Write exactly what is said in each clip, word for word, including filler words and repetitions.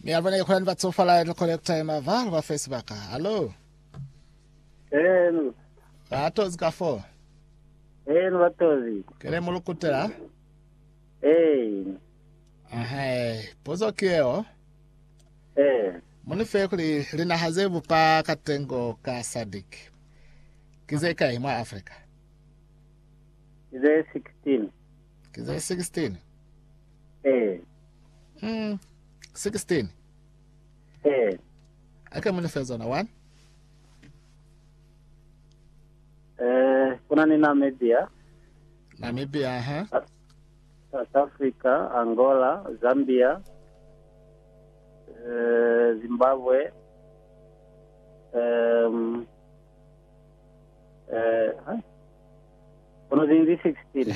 Miyavane kwa nva tsofala ilo kolekta ema val wa Facebook. Hello. Eh, Atozi kafo. eh, watozi. Kere mulukutera. Eh. Aha, pozo kieo. Eh. Munife kuli lina hazebu pa katengo ka Sadik. Kizeka imwa Afrika. Kize sixteen. Kize sixteen. Eh. Hmm. sixteen. Eh. Aka munife zona one. Eh, kuna ni Namibia. Namibia, aha. South Africa, Angola, Zambia, eh, Zimbabwe, um, eh, huh? Kuna zinzi sixteen.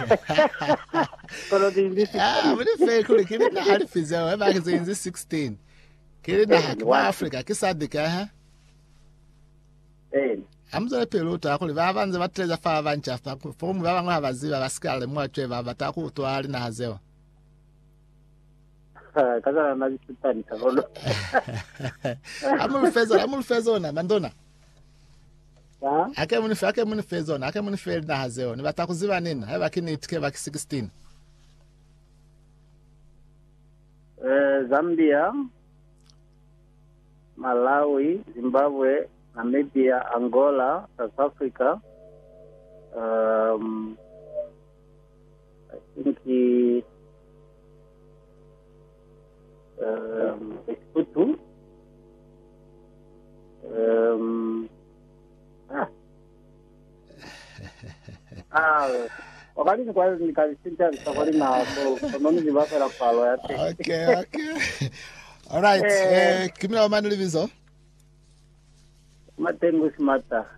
Kuna zinzi sixteen. Ah, munife kuli kili na harifiza wa eba kizinzi sixteen. Kili na hakima Afrika kisadik, aha. Eh. Amzole peloto akuli babanze batreza fa abancha fa fomu babangwa abaziba basikale mwatwe babataku utwali na hazeo. Kaza na bisitani kabolo. Amul fezo, amul fezo na mandona. Ha? Ake muni fe, ake muni fezo na, ake muni fe na hazeo. Ni batakuziba nini? Hai bakini itike baki sixteen. Eh, Zambia, Malawi, Zimbabwe, Namibia, Angola, South Africa, um, I think he, um, Lesotho, um, ah, ah, wakati ni kwa nikasinta safari na konomi zibaka la palo yate. Okay, okay. All right. Eh. Eh, kimi wa manu livizo? Matengu Smata.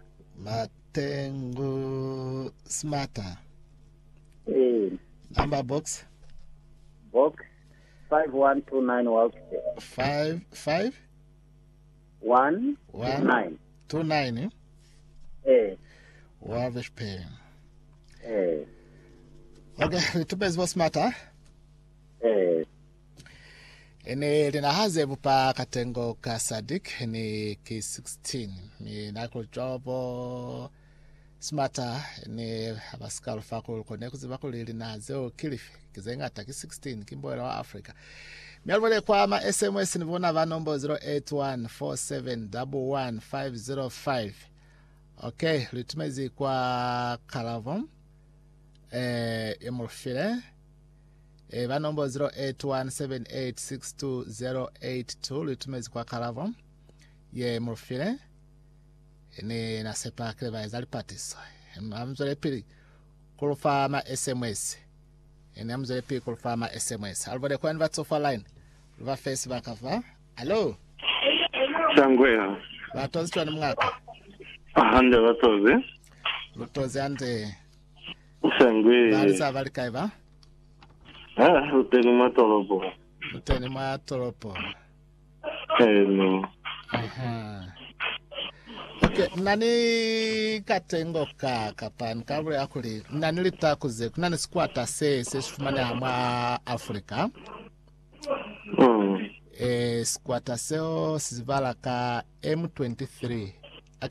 Matengu Smata. Eh, Number box box five one two nine Walkster. five five One, One. nine. two nine. Eh? Eh, Wavish pay. eh, Okay, litubes was Smata. eh, Ene lina hazebu pa katengo ka Sadik ni K sixteen. Ni nako jobo Smata ni abaskal fakul kone kuzibaku lina hazeo kilifi. Kizenga taki sixteen kimbo wa Afrika. Mialwale kwa ama S M S nivona va nombo zero eight one four seven one one five zero five. Okay, litumezi kwa Caravon. Eh, emorfile. E va nombo zero eight one seven eight six two zero eight two litumezi kwa Caravon ye morfile ni nasepa kreva ezali patis amzole pili kulfa ma S M S ene amzole pili kulfa ma S M S albode kwa nva tsofa line va Facebook ava allo Sangwea. batozi twa mwaka Ahande batoze. lutozi ande Sangwe. bali za bali kaiva Ah, uteni matolopo. uteni ma toropo Eh no. aha. Okay, nani katengo ka kapan kabri akuli nani litakuze nani squatter se se fumane ama Africa Mm. eh squatter seo sizivala ka M twenty-three